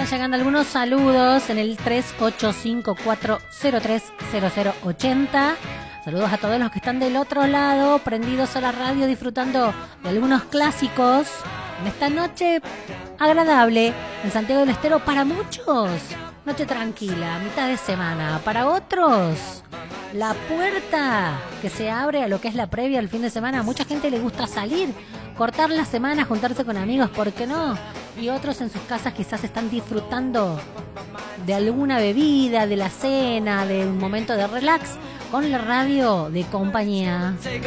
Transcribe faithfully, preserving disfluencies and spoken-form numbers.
llegando algunos saludos en el tres ocho cinco cuatro cero tres cero cero ocho cero. Saludos a todos los que están del otro lado, prendidos a la radio, disfrutando de algunos clásicos en esta noche agradable en Santiago del Estero para muchos. Noche tranquila, mitad de semana. Para otros, la puerta que se abre a lo que es la previa al fin de semana. A mucha gente le gusta salir, cortar la semana, juntarse con amigos, ¿por qué no? Y otros en sus casas quizás están disfrutando de alguna bebida, de la cena, de un momento de relax con la radio de compañía.